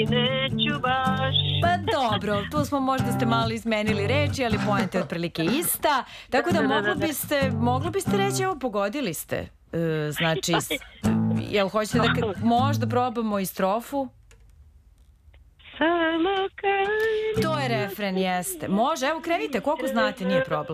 neću baš. Pa dobro, tu smo možda ste malo izmenili reči, ali poenta je otprilike ista. Tako da mogli biste reći, evo pogodili ste. Znači, jel hoćete da možda probamo i strofu? Samo kad... To je refren, jeste. Može, evo krenite, koliko znate, nije problem.